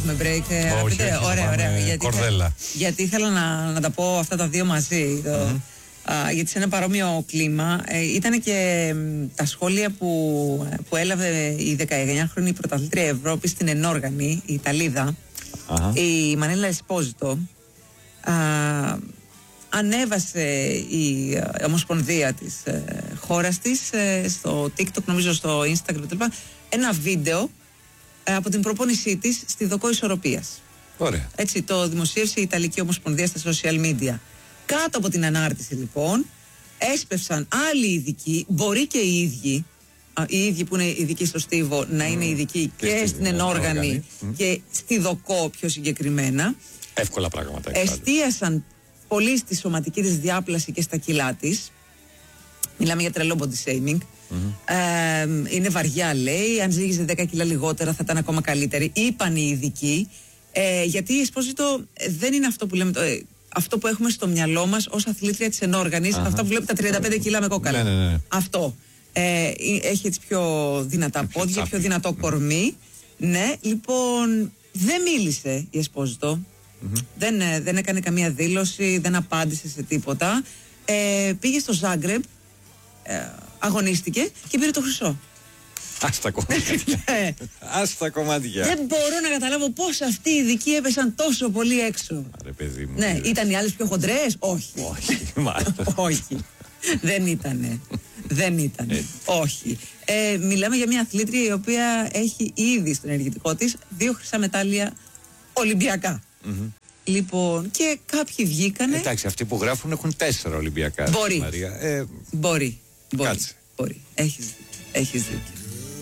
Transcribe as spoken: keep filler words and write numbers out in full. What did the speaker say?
έχουμε break. Ε, όχι, όχι, ωραία, ωραία. Γιατί, κορδέλα. γιατί ήθελα να, να τα πω αυτά τα δύο μαζί. Mm-hmm. Το, α, γιατί σε ένα παρόμοιο κλίμα ε, ήταν και ε, τα σχόλια που, που έλαβε η δεκαεννιάχρονη πρωταθλήτρια Ευρώπη στην ενόργανη, η Ιταλίδα, uh-huh. η Μανίλα Εσπόζητο. Ανέβασε η ομοσπονδία της ε, χώρας της ε, στο TikTok, νομίζω στο Instagram κτλ. Ένα βίντεο ε, από την προπόνησή της στη δοκό ισορροπίας. Ωραία. Έτσι το δημοσίευσε η Ιταλική Ομοσπονδία στα social media. Κάτω από την ανάρτηση λοιπόν έσπευσαν άλλοι ειδικοί, μπορεί και οι ίδιοι, οι ίδιοι που είναι ειδικοί στο στίβο να είναι ειδικοί mm. και στην ενόργανη mm. και στη δοκό πιο συγκεκριμένα. Εύκολα πράγματα. Εστίασαν πολύ στη σωματική της διάπλαση και στα κιλά της. Μιλάμε για τρελό body shaming. Mm-hmm. Ε, είναι βαριά, λέει. Αν ζύγιζε δέκα κιλά λιγότερα θα ήταν ακόμα καλύτερη. Είπαν οι ειδικοί. Ε, γιατί η Εσπόζητο δεν είναι αυτό που λέμε. Ε, αυτό που έχουμε στο μυαλό μας ως αθλήτρια της ενόργανης. Uh-huh. Αυτά που βλέπετε τα τριάντα πέντε κιλά με κόκαλα. Ναι, ναι, ναι. Αυτό. Ε, έχει έτσι πιο δυνατά πιο πόδια, πιο δυνατό κορμί. Ναι, λοιπόν, δεν μίλησε η Εσπόζητο. Mm-hmm. Δεν, δεν έκανε καμία δήλωση, δεν απάντησε σε τίποτα. Ε, πήγε στο Ζάγκρεμπ, ε, αγωνίστηκε και πήρε το χρυσό. Ας τα κομμάτια. Ας τα κομμάτια. Δεν μπορώ να καταλάβω πώς αυτοί οι ειδικοί έπεσαν τόσο πολύ έξω. Άρε παιδί μου. Ναι, ήταν οι άλλες πιο χοντρές? Όχι. Όχι. Όχι. Δεν ήτανε. Δεν ήτανε. Όχι. Ε, μιλάμε για μια αθλήτρια η οποία έχει ήδη στον ενεργητικό της δύο χρυσά μετάλλια Ολυμπιακά. Mm-hmm. Λοιπόν, και κάποιοι βγήκανε. Εντάξει, αυτοί που γράφουν έχουν τέσσερα Ολυμπιακά. Μπορεί. Μαρία. Ε, μπορεί. Μπορεί. Κάτσε. Μπορεί. Έχεις δίκιο. Έχεις δίκιο.